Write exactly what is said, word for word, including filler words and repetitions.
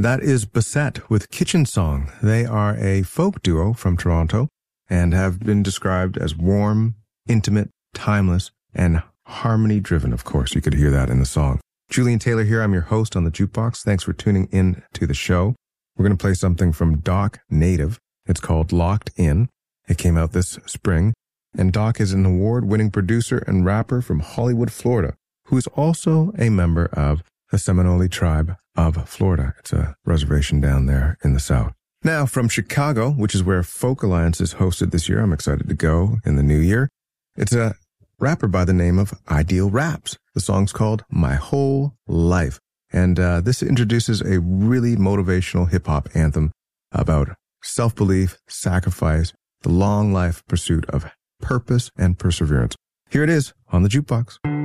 That is Bassett with Kitchen Song. They are a folk duo from Toronto and have been described as warm, intimate, timeless, and harmony-driven, of course. You could hear that in the song. Julian Taylor here. I'm your host on the Jukebox. Thanks for tuning in to the show. We're going to play something from Doc Native. It's called Locked In. It came out this spring. And Doc is an award-winning producer and rapper from Hollywood, Florida, who is also a member of the Seminole tribe of Florida. It's a reservation down there in the South. Now, from Chicago, which is where Folk Alliance is hosted this year, I'm excited to go in the new year. It's a rapper by the name of Ideal Raps. The song's called My Whole Life. And uh, this introduces a really motivational hip-hop anthem about self-belief, sacrifice, the long life pursuit of purpose and perseverance. Here it is on the Jukebox.